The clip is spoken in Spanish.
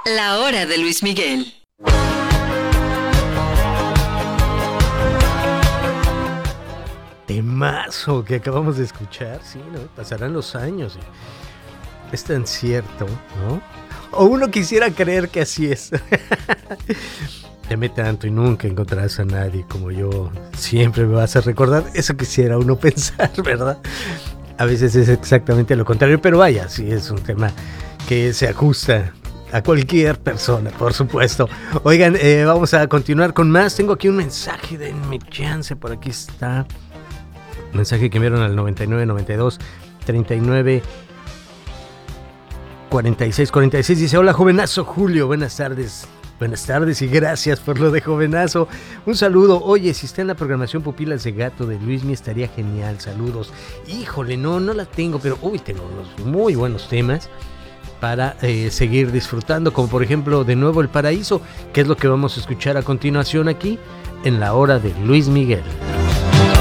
La hora de Luis Miguel. Temazo que acabamos de escuchar, sí, ¿no? Pasarán los años. Es tan cierto, ¿no? O uno quisiera creer que así es. Te amé tanto y nunca encontrarás a nadie como yo. Siempre me vas a recordar. Eso quisiera uno pensar, ¿verdad? A veces es exactamente lo contrario, pero vaya, sí es un tema que se ajusta a cualquier persona, por supuesto. Oigan, vamos a continuar con más. Tengo aquí un mensaje, denme chance, por aquí está. Mensaje que enviaron al 99 92 39 46 46. Dice: hola, jovenazo Julio, buenas tardes. Buenas tardes y gracias por lo de jovenazo. Un saludo. Oye, si está en la programación Pupilas de Gato de Luismi, estaría genial. Saludos. Híjole, no la tengo, pero tengo unos muy buenos temas para seguir disfrutando, como por ejemplo De Nuevo el Paraíso, que es lo que vamos a escuchar a continuación aquí en la hora de Luis Miguel.